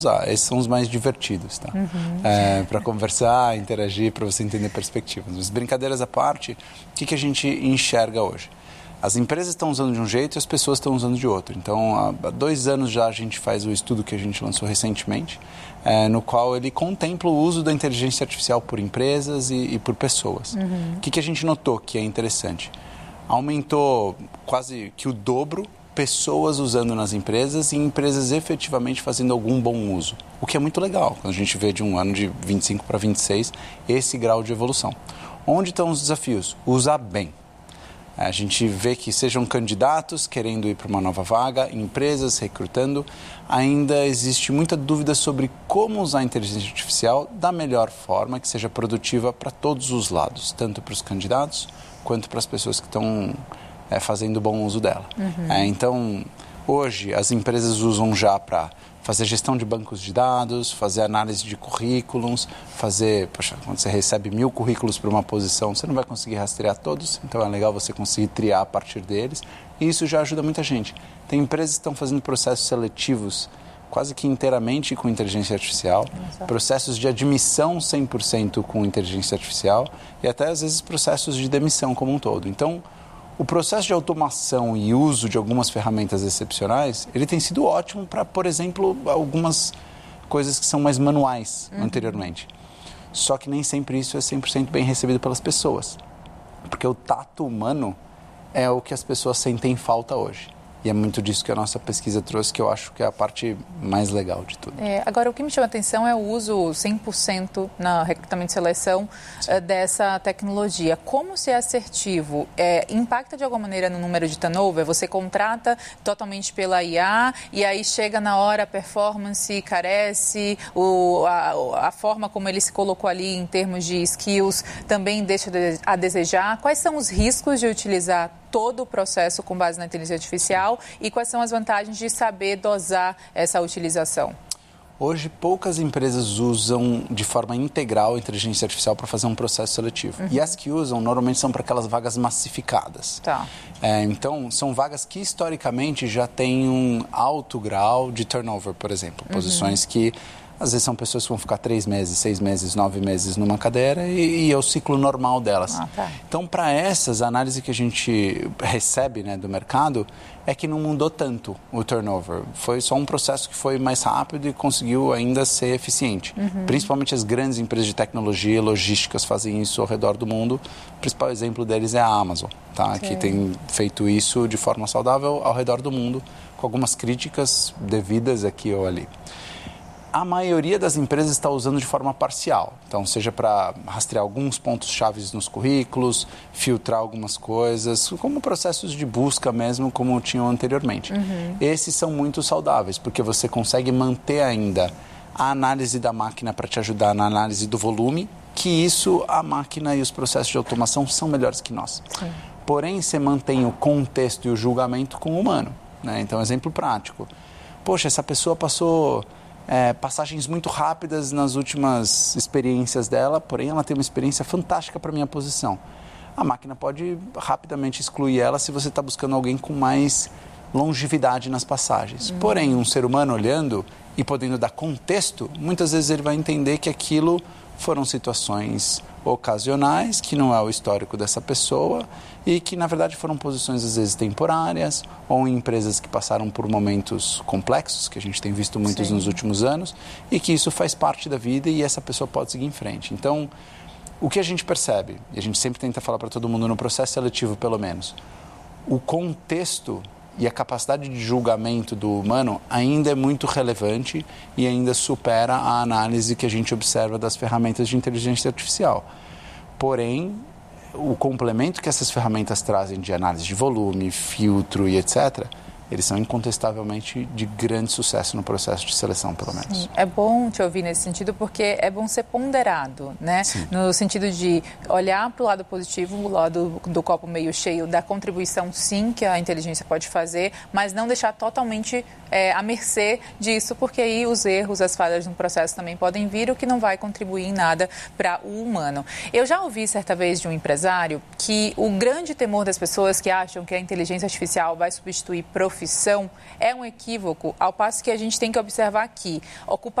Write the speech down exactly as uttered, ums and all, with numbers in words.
Esses são os mais divertidos, tá? Uhum. É, para conversar, interagir, para você entender perspectivas. Mas brincadeiras à parte, o que, que a gente enxerga hoje? As empresas estão usando de um jeito e as pessoas estão usando de outro. Então, há dois anos já a gente faz o estudo que a gente lançou recentemente, é, no qual ele contempla o uso da inteligência artificial por empresas e, e por pessoas. Uhum. O que, que a gente notou que é interessante? Aumentou quase que o dobro pessoas usando nas empresas e empresas efetivamente fazendo algum bom uso. O que é muito legal, quando a gente vê de um ano de vinte e cinco para vinte e seis, esse grau de evolução. Onde estão os desafios? Usar bem. A gente vê que sejam candidatos querendo ir para uma nova vaga, empresas recrutando, ainda existe muita dúvida sobre como usar a inteligência artificial da melhor forma, que seja produtiva para todos os lados, tanto para os candidatos quanto para as pessoas que estão É, fazendo bom uso dela. Uhum. É, então, hoje, as empresas usam já para fazer gestão de bancos de dados, fazer análise de currículos, fazer... Poxa, quando você recebe mil currículos para uma posição, você não vai conseguir rastrear todos, então é legal você conseguir triar a partir deles, e isso já ajuda muita gente. Tem empresas que estão fazendo processos seletivos quase que inteiramente com inteligência artificial, Nossa. processos de admissão cem por cento com inteligência artificial, e até, às vezes, processos de demissão como um todo. Então, o processo de automação e uso de algumas ferramentas excepcionais, ele tem sido ótimo para, por exemplo, algumas coisas que são mais manuais uhum. anteriormente. Só que nem sempre isso é cem por cento bem recebido pelas pessoas. Porque o tato humano é o que as pessoas sentem falta hoje. E é muito disso que a nossa pesquisa trouxe, que eu acho que é a parte mais legal de tudo. É, agora, o que me chama a atenção é o uso cem por cento na recrutamento e seleção uh, dessa tecnologia. Como ser assertivo? É, impacta de alguma maneira no número de turnover? Você contrata totalmente pela I A e aí chega na hora a performance carece, o, a, a forma como ele se colocou ali em termos de skills também deixa a desejar? Quais são os riscos de utilizar todo o processo com base na inteligência artificial e quais são as vantagens de saber dosar essa utilização? Hoje, poucas empresas usam de forma integral a inteligência artificial para fazer um processo seletivo. Uhum. E as que usam, normalmente, são para aquelas vagas massificadas. Tá. É, então, são vagas que, historicamente, já têm um alto grau de turnover, por exemplo. Uhum. Posições que, às vezes, são pessoas que vão ficar três meses, seis meses, nove meses numa cadeira e, e é o ciclo normal delas. Ah, tá. Então, para essas, a análise que a gente recebe, né, do mercado é que não mudou tanto o turnover. Foi só um processo que foi mais rápido e conseguiu ainda ser eficiente. Uhum. Principalmente as grandes empresas de tecnologia e logísticas fazem isso ao redor do mundo. O principal exemplo deles é a Amazon, tá? Que tem feito isso de forma saudável ao redor do mundo, com algumas críticas devidas aqui ou ali. A maioria das empresas está usando de forma parcial. Então, seja para rastrear alguns pontos-chave nos currículos, filtrar algumas coisas, como processos de busca mesmo, como tinham anteriormente. Uhum. Esses são muito saudáveis, porque você consegue manter ainda a análise da máquina para te ajudar na análise do volume, que isso, a máquina e os processos de automação são melhores que nós. Sim. Porém, você mantém o contexto e o julgamento com o humano, né? Então, exemplo prático. Poxa, essa pessoa passou... É, passagens muito rápidas nas últimas experiências dela, porém ela tem uma experiência fantástica para a minha posição. A máquina pode rapidamente excluir ela se você está buscando alguém com mais longevidade nas passagens. Uhum. Porém, um ser humano olhando e podendo dar contexto, muitas vezes ele vai entender que aquilo foram situações ocasionais, que não é o histórico dessa pessoa e que, na verdade, foram posições, às vezes, temporárias ou em empresas que passaram por momentos complexos, que a gente tem visto muitos Sim. nos últimos anos, e que isso faz parte da vida e essa pessoa pode seguir em frente. Então, o que a gente percebe, e a gente sempre tenta falar para todo mundo no processo seletivo, pelo menos, o contexto e a capacidade de julgamento do humano ainda é muito relevante e ainda supera a análise que a gente observa das ferramentas de inteligência artificial. Porém, o complemento que essas ferramentas trazem de análise de volume, filtro e etcétera, eles são incontestavelmente de grande sucesso no processo de seleção, pelo menos. Sim, é bom te ouvir nesse sentido, porque é bom ser ponderado, né? Sim. No sentido de olhar para o lado positivo, o lado do, do copo meio cheio, da contribuição, sim, que a inteligência pode fazer, mas não deixar totalmente é, à mercê disso, porque aí os erros, as falhas no processo também podem vir, o que não vai contribuir em nada para o humano. Eu já ouvi certa vez de um empresário que o grande temor das pessoas que acham que a inteligência artificial vai substituir profissionais profissão é um equívoco, ao passo que a gente tem que observar que ocupação